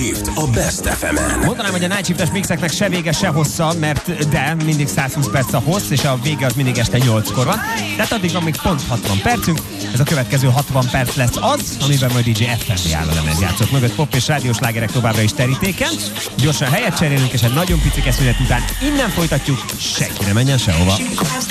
A Best FM-en. Mondanám, hogy a Night Shift-es mixeknek se vége, se hossza, de mindig 120 perc a hossz, és a vége az mindig este 8-kor van. Tehát addig van még pont 60 percünk. Ez a következő 60 perc lesz az, amiben majd DJ FMB áll a lemezjátszók mögött. Pop és rádiós slágerek továbbra is terítéken. Gyorsan helyet cserélünk, és egy nagyon pici szünet után innen folytatjuk. Senki ne menjen sehova.